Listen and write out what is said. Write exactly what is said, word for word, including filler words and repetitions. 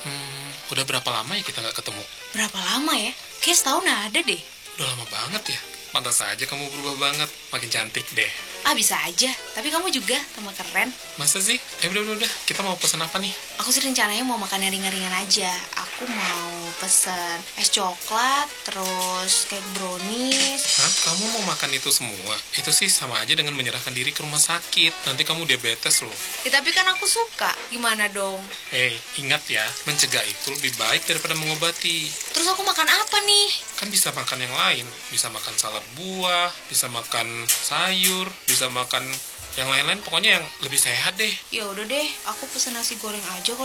Hmm, udah berapa lama ya kita nggak ketemu? Berapa lama ya? Kayak setahun ada deh. Udah lama banget ya. Pantas saja kamu berubah banget, makin cantik deh. Ah, bisa aja. Tapi kamu juga tambah keren. Masa sih? Eh udah udah udah, kita mau pesen apa nih? Aku sih rencananya mau makan yang ringan-ringan aja. Aku mau pesen es coklat, terus cake brownies. Hah? Kamu mau makan itu semua? Itu sih sama aja dengan menyerahkan diri ke rumah sakit. Nanti kamu diabetes loh. Ya, tapi kan aku suka. Gimana dong? Hei, ingat ya, mencegah itu lebih baik daripada mengobati. Terus aku makan apa nih? Kan bisa makan yang lain, bisa makan salad buah, bisa makan sayur, bisa makan yang lain-lain, pokoknya yang lebih sehat deh. Ya udah deh, aku pesen nasi goreng aja.